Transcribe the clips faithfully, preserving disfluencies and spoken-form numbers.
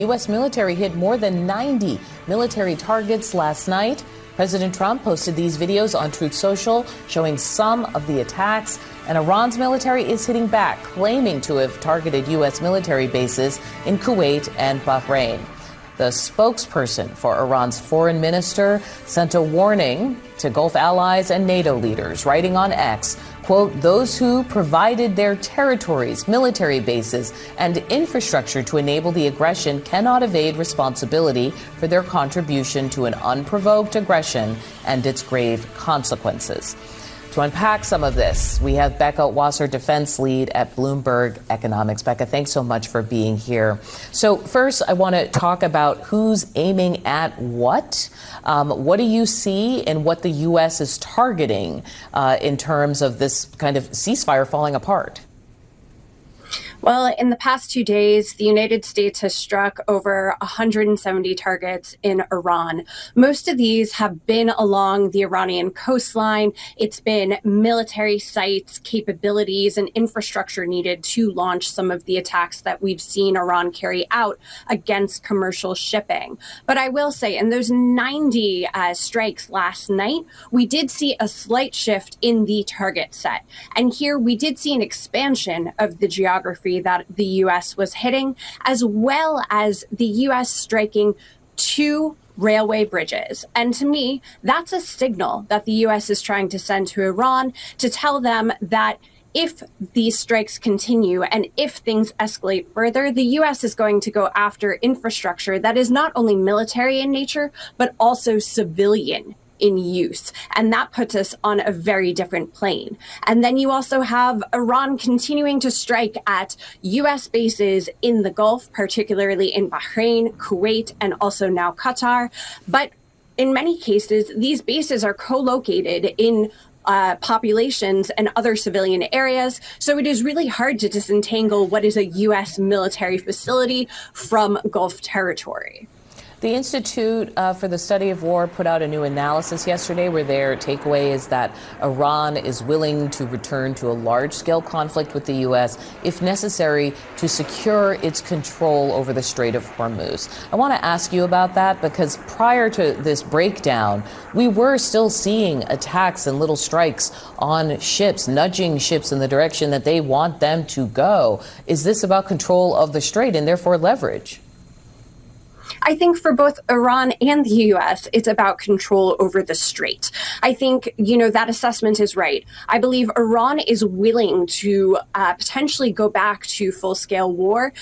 U S military hit more than ninety military targets last night. President Trump posted these videos on Truth Social showing some of the attacks, and Iran's military is hitting back, claiming to have targeted U S military bases in Kuwait and Bahrain. The spokesperson for Iran's foreign minister sent a warning to Gulf allies and NATO leaders, writing on X, quote, those who provided their territories, military bases, and infrastructure to enable the aggression cannot evade responsibility for their contribution to an unprovoked aggression and its grave consequences. To unpack some of this, we have Becca Wasser, defense lead at Bloomberg Economics. Becca, thanks so much for being here. So first, I want to talk about who's aiming at what. Um, what do you see in what the U S is targeting uh, in terms of this kind of ceasefire falling apart? Well, in the past two days, the United States has struck over one hundred seventy targets in Iran. Most of these have been along the Iranian coastline. It's been military sites, capabilities, and infrastructure needed to launch some of the attacks that we've seen Iran carry out against commercial shipping. But I will say, in those ninety uh, strikes last night, we did see a slight shift in the target set. And here we did see an expansion of the geography that the U S was hitting, as well as the U S striking two railway bridges. And to me, that's a signal that the U S is trying to send to Iran to tell them that if these strikes continue and if things escalate further, the U S is going to go after infrastructure that is not only military in nature, but also civilian in use. And that puts us on a very different plane. And then you also have Iran continuing to strike at U S bases in the Gulf, particularly in Bahrain, Kuwait, and also now Qatar. But in many cases, these bases are co-located in Uh, populations and other civilian areas. So it is really hard to disentangle what is a U S military facility from Gulf territory. The Institute uh, for the Study of War put out a new analysis yesterday where their takeaway is that Iran is willing to return to a large-scale conflict with the U S if necessary to secure its control over the Strait of Hormuz. I want to ask you about that because prior to this breakdown, we were still seeing attacks and little strikes on ships, nudging ships in the direction that they want them to go. Is this about control of the strait and therefore leverage? I think for both Iran and the U S, it's about control over the strait. I think, you know, that assessment is right. I believe Iran is willing to uh, potentially go back to full-scale war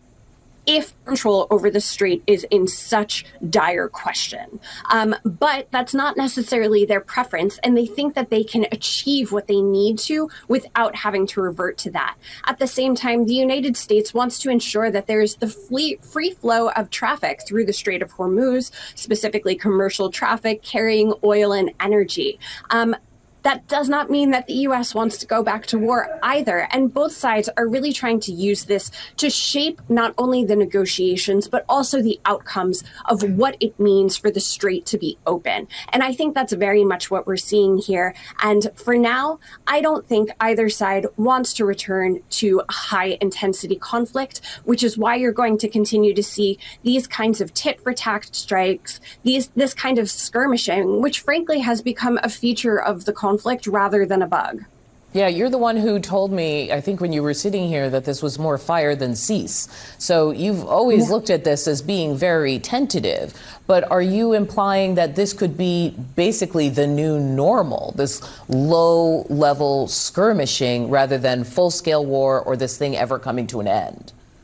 if control over the strait is in such dire question. Um, but that's not necessarily their preference, and they think that they can achieve what they need to without having to revert to that. At the same time, the United States wants to ensure that there is the free flow of traffic through the Strait of Hormuz, specifically commercial traffic carrying oil and energy. Um, That does not mean that the U S wants to go back to war either. And both sides are really trying to use this to shape not only the negotiations, but also the outcomes of what it means for the strait to be open. And I think that's very much what we're seeing here. And for now, I don't think either side wants to return to a high intensity conflict, which is why you're going to continue to see these kinds of tit for tat strikes, these this kind of skirmishing, which frankly has become a feature of the conflict rather than a bug. Yeah, you're the one who told me, I think when you were sitting here, that this was more fire than cease. So you've always yeah. looked at this as being very tentative. But are you implying that this could be basically the new normal, this low-level skirmishing rather than full-scale war or this thing ever coming to an end?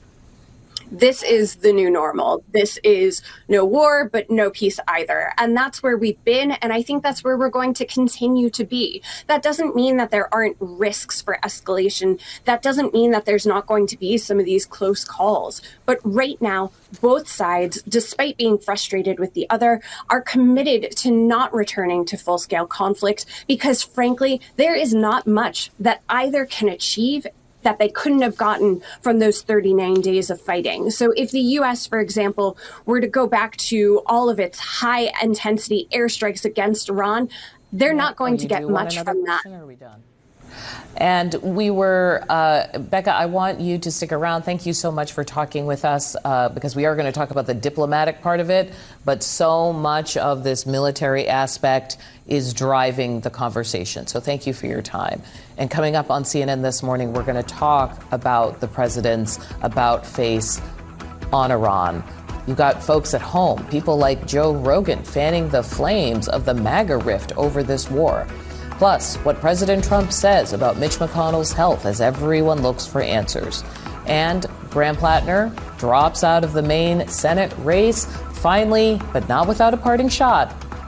This is the new normal. This is no war, but no peace either. And that's where we've been. And I think that's where we're going to continue to be. That doesn't mean that there aren't risks for escalation. That doesn't mean that there's not going to be some of these close calls. But right now, both sides, despite being frustrated with the other, are committed to not returning to full-scale conflict because, frankly, there is not much that either can achieve that they couldn't have gotten from those thirty-nine days of fighting. So if the U S, for example, were to go back to all of its high intensity airstrikes against Iran, they're yeah, not going to get much from that. And we were, uh, Becca, I want you to stick around. Thank you so much for talking with us, uh, because we are going to talk about the diplomatic part of it, but so much of this military aspect is driving the conversation. So thank you for your time. And coming up on C N N this morning, we're going to talk about the president's about face on Iran. You've got folks at home, people like Joe Rogan, fanning the flames of the MAGA rift over this war. Plus, what President Trump says about Mitch McConnell's health as everyone looks for answers. And Graham Plattner drops out of the main Senate race, finally, but not without a parting shot.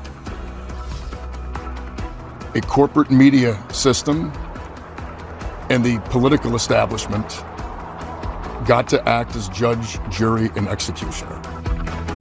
A corporate media system and the political establishment got to act as judge, jury, and executioner.